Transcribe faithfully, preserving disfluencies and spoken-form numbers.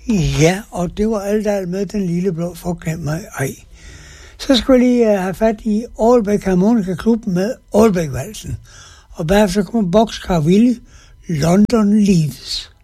Ja, og det var alt der med den lille blå forklæm mig. Ej. Så skulle jeg lige uh, have fat i Aalbæk Harmonika Klub med Aalbæk-valsen. Og bagefter kommer Boxcar Willy, London Leaves.